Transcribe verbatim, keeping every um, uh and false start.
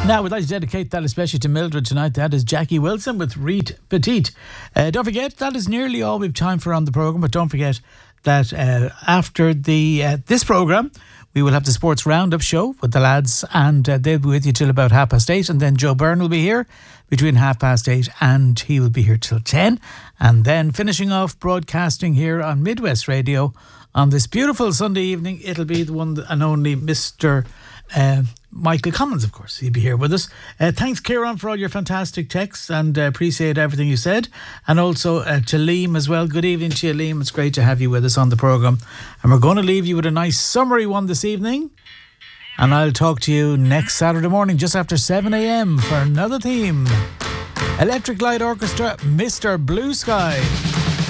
Now, we'd like to dedicate that especially to Mildred tonight. That is Jackie Wilson with Reed Petite. Uh, don't forget, that is nearly all we've time for on the programme, but don't forget that uh, after the uh, this programme, we will have the Sports Roundup show with the lads, and uh, they'll be with you till about half past eight, and then Joe Byrne will be here between half past eight, and he will be here till ten, and then finishing off broadcasting here on Midwest Radio on this beautiful Sunday evening. It'll be the one and only Mister Uh, Michael Commons, of course. He'll be here with us. Uh, thanks, Kieran, for all your fantastic texts, and uh, appreciate everything you said. And also uh, to Liam as well. Good evening to you, Liam. It's great to have you with us on the programme. And we're going to leave you with a nice summary one this evening. And I'll talk to you next Saturday morning just after seven a.m. for another theme. Electric Light Orchestra, Mister Blue Sky.